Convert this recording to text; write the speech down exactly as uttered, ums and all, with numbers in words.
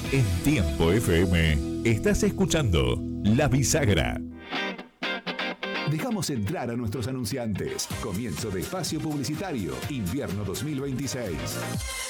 En Tiempo F M estás escuchando La Bisagra. Dejamos entrar a nuestros anunciantes. Comienzo de espacio publicitario, invierno dos mil veintiséis.